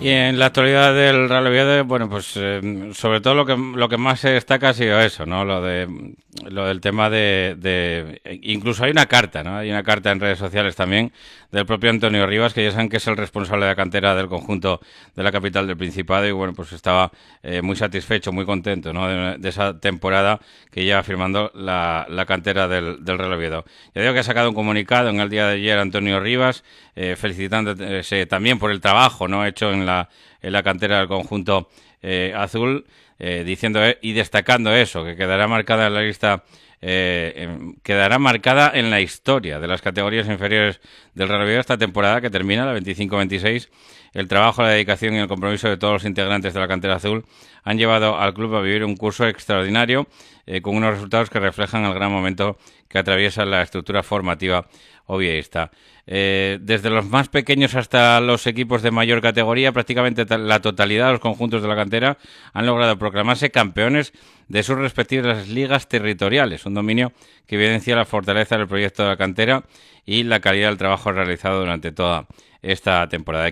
Y en la actualidad del Real Oviedo, bueno, pues sobre todo lo que más se destaca ha sido eso, ¿no? Lo del tema incluso hay una carta, ¿no? Hay una carta en redes sociales también del propio Antonio Rivas, que ya saben que es el responsable de la cantera del conjunto de la capital del Principado, y bueno, pues estaba muy satisfecho, muy contento, ¿no? De esa temporada que lleva firmando la cantera del Real Oviedo. Ya digo que ha sacado un comunicado en el día de ayer Antonio Rivas, felicitándose también por el trabajo, ¿no?, hecho en la cantera del conjunto azul, diciendo y destacando eso, que quedará marcada en la lista, quedará marcada en la historia de las categorías inferiores del Real Oviedo esta temporada que termina, la 25-26. El trabajo, la dedicación y el compromiso de todos los integrantes de la cantera azul han llevado al club a vivir un curso extraordinario, con unos resultados que reflejan el gran momento que atraviesa la estructura formativa ovieísta. Desde los más pequeños hasta los equipos de mayor categoría, prácticamente la totalidad de los conjuntos de la cantera han logrado proclamarse campeones de sus respectivas ligas territoriales, un dominio que evidencia la fortaleza del proyecto de la cantera y la calidad del trabajo realizado durante toda esta temporada.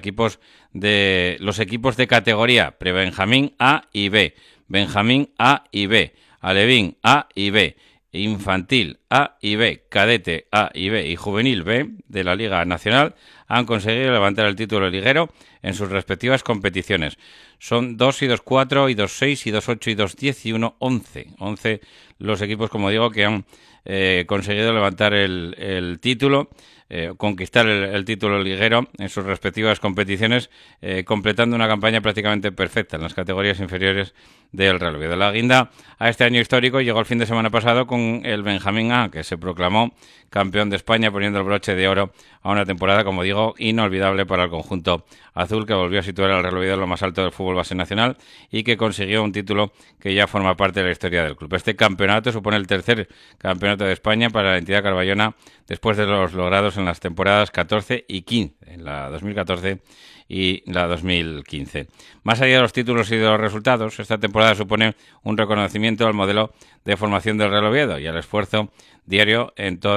Los equipos de categoría pre-Benjamín A y B, Benjamín A y B, Alevín A y B, Infantil A y B, Cadete A y B y Juvenil B de la Liga Nacional han conseguido levantar el título liguero en sus respectivas competiciones. Son 2 y 2, 4 y 2, 6 y 2, 8 y 2, 10 y 1, 11. 11 los equipos, como digo, que han conseguido levantar el título, conquistar el título liguero en sus respectivas competiciones, completando una campaña prácticamente perfecta en las categorías inferiores del Real Oviedo. La guinda a este año histórico llegó el fin de semana pasado con el Benjamín A, que se proclamó campeón de España, poniendo el broche de oro a una temporada, como digo, inolvidable para el conjunto azul, que volvió a situar al Real Oviedo en lo más alto del fútbol base nacional y que consiguió un título que ya forma parte de la historia del club. Este campeonato supone el tercer campeonato de España para la entidad carballona, después de los logrados en las temporadas 14 y 15, en la 2014 y la 2015. Más allá de los títulos y de los resultados, esta temporada supone un reconocimiento al modelo de formación del Real Oviedo y al esfuerzo diario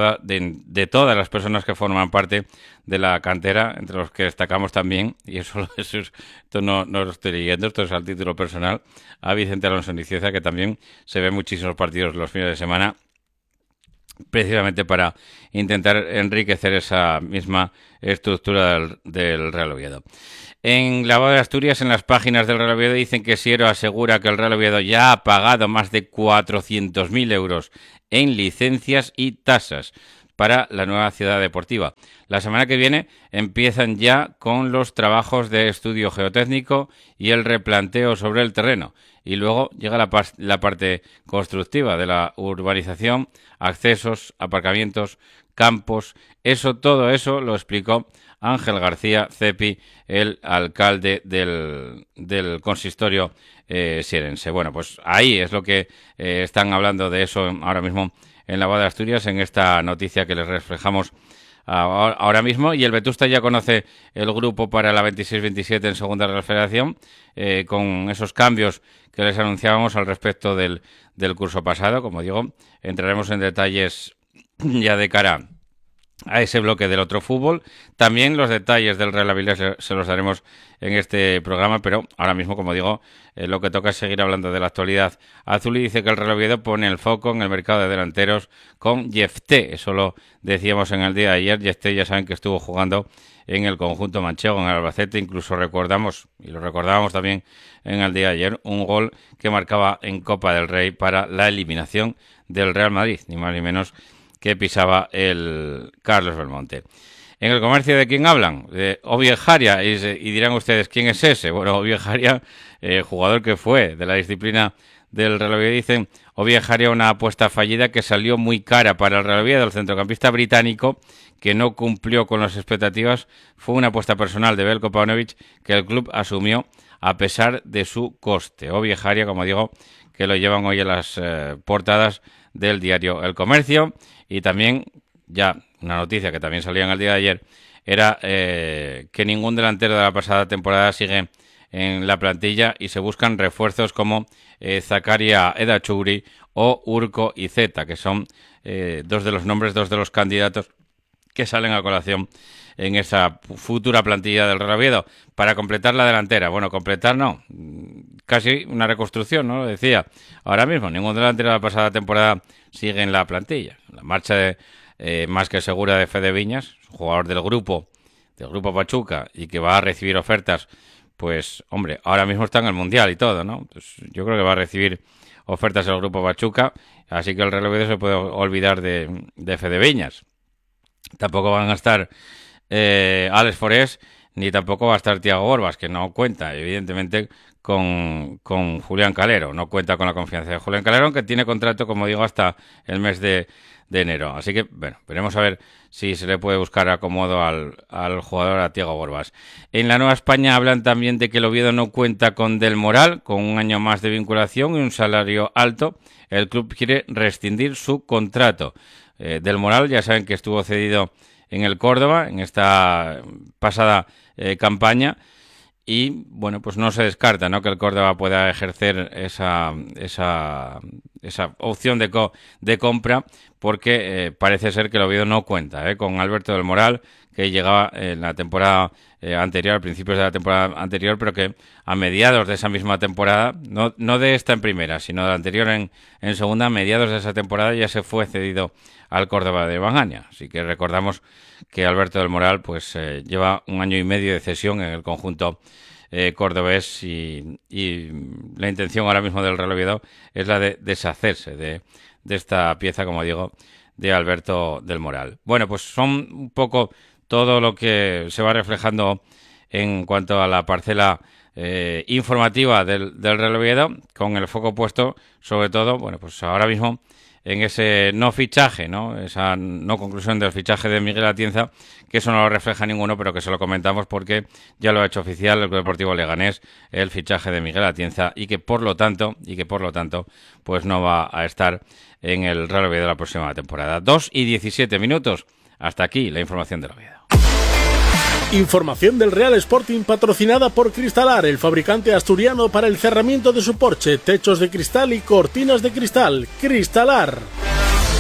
de todas las personas que forman parte de la cantera, entre los que destacamos también, y esto no lo estoy leyendo, esto es al título personal, a Vicente Alonso Nicieza, que también se ve muchísimos partidos los fines de semana, precisamente para intentar enriquecer esa misma estructura del Real Oviedo. En La Voz de Asturias, en las páginas del Real Oviedo, dicen que Siero asegura que el Real Oviedo ya ha pagado más de 400.000 euros en licencias y tasas para la nueva ciudad deportiva. La semana que viene empiezan ya con los trabajos de estudio geotécnico y el replanteo sobre el terreno. Y luego llega la parte constructiva de la urbanización, accesos, aparcamientos, campos. Todo eso lo explicó Ángel García Cepi, el alcalde del consistorio sierense. Bueno, pues ahí es lo que están hablando de eso ahora mismo en La Voz de Asturias, en esta noticia que les reflejamos ahora mismo. Y el Vetusta ya conoce el grupo para la 26-27 en Segunda Real Federación, con esos cambios que les anunciábamos al respecto del curso pasado. Como digo, entraremos en detalles ya de cara a ese bloque del otro fútbol. También los detalles del Real Avilés se los daremos en este programa, pero ahora mismo, como digo, lo que toca es seguir hablando de la actualidad azul, y dice que el Real Oviedo pone el foco en el mercado de delanteros con Jefté. Eso lo decíamos en el día de ayer. Jefté, ya saben que estuvo jugando en el conjunto manchego, en el Albacete. Incluso recordamos, y lo recordábamos también en el día de ayer, un gol que marcaba en Copa del Rey para la eliminación del Real Madrid, ni más ni menos, que pisaba el Carlos Belmonte. En El Comercio, ¿de quién hablan? De Oviejaria, y dirán ustedes, ¿quién es ese? Bueno, Oviejaria, jugador que fue de la disciplina del Real Oviedo. Dicen Oviejaria, una apuesta fallida que salió muy cara para el Real Oviedo. El centrocampista británico, que no cumplió con las expectativas, fue una apuesta personal de Veljko Paunovic que el club asumió a pesar de su coste. Oviejaria, como digo, que lo llevan hoy en las portadas del diario El Comercio. Y también, ya una noticia que también salía en el día de ayer, era que ningún delantero de la pasada temporada sigue en la plantilla y se buscan refuerzos como Zakaria Edachuri o Urko Izeta, que son dos de los nombres, dos de los candidatos que salen a colación en esa futura plantilla del Real Oviedo para completar la delantera. Bueno, completar no, casi una reconstrucción, ¿no? Lo decía ahora mismo, ningún delantero de la pasada temporada sigue en la plantilla. La marcha de, más que segura de Fede Viñas, jugador del grupo Pachuca, y que va a recibir ofertas, pues hombre, ahora mismo está en el Mundial y todo, ¿no? Pues yo creo que va a recibir ofertas el grupo Pachuca, así que el Real Oviedo se puede olvidar de Fede Viñas. Tampoco van a estar Alex Forés, ni tampoco va a estar Thiago Borbas, que no cuenta, evidentemente, con Julián Calero. No cuenta con la confianza de Julián Calero, aunque tiene contrato, como digo, hasta el mes de enero. Así que, bueno, veremos a ver si se le puede buscar acomodo al jugador, a Thiago Borbas. En la Nueva España hablan también de que el Oviedo no cuenta con Del Moral, con un año más de vinculación y un salario alto. El club quiere rescindir su contrato. Del Moral, ya saben que estuvo cedido en el Córdoba en esta pasada campaña, y bueno, pues no se descarta, ¿no?, que el Córdoba pueda ejercer esa opción de compra, porque parece ser que el Oviedo no cuenta con Alberto Del Moral, que llegaba en la temporada anterior, a principios de la temporada anterior, pero que a mediados de esa misma temporada, no de esta en primera, sino de la anterior en segunda, a mediados de esa temporada ya se fue cedido al Córdoba de Bangaña. Así que recordamos que Alberto Del Moral pues lleva un año y medio de cesión en el conjunto cordobés, y la intención ahora mismo del Real Oviedo es la de deshacerse de esta pieza, como digo, de Alberto Del Moral. Bueno, pues son un poco todo lo que se va reflejando en cuanto a la parcela informativa del Real Oviedo, con el foco puesto sobre todo, bueno, pues ahora mismo en ese no fichaje, ¿no?, esa no conclusión del fichaje de Miguel Atienza, que eso no lo refleja ninguno, pero que se lo comentamos porque ya lo ha hecho oficial el Club Deportivo Leganés, el fichaje de Miguel Atienza, y que por lo tanto pues no va a estar en el Real Oviedo la próxima temporada. 2:17. Hasta aquí la información del Oviedo. Información del Real Sporting patrocinada por Cristalar, el fabricante asturiano para el cerramiento de su porche, techos de cristal y cortinas de cristal. Cristalar.